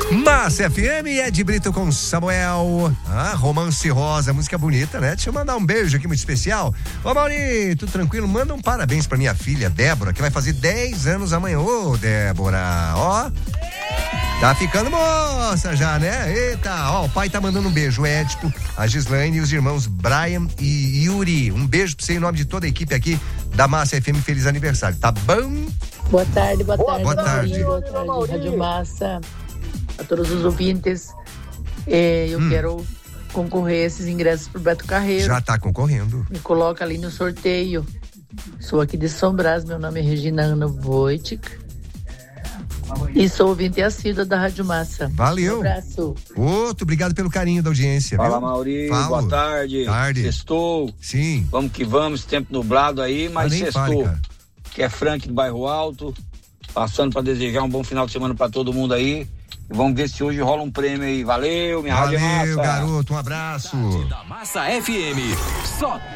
Massa FM, Ed Brito com Samuel. Romance Rosa, música bonita, né? Deixa eu mandar um beijo aqui muito especial. Ô, Mauri, tudo tranquilo? Manda um parabéns pra minha filha, Débora, que vai fazer 10 anos amanhã. Ô, Débora, ó. Tá ficando moça já, né? Eita, ó, o pai tá mandando um beijo, o Édipo, a Gislaine e os irmãos Brian e Yuri. Um beijo pra você em nome de toda a equipe aqui da Massa FM. Feliz aniversário, tá bom? Boa tarde. Boa tarde. Boa tarde, Rádio Massa. A todos os ouvintes, eu quero concorrer a esses ingressos pro Beto Carreiro. Já tá concorrendo. Me coloca ali no sorteio. Sou aqui de São Brás, meu nome é Regina Ana Wojcik e sou ouvinte assídua da Rádio Massa. Valeu. Um abraço. Outro, obrigado pelo carinho da audiência. Fala, viu? Mauri, Fala. boa tarde. Sextou. Sim. Vamos que vamos, tempo nublado aí, mas sextou. Que é Frank do Bairro Alto, passando para desejar um bom final de semana para todo mundo aí. Vamos ver se hoje rola um prêmio aí. Valeu, minha Rádio Massa. Valeu, garoto, um abraço. Da Massa FM, só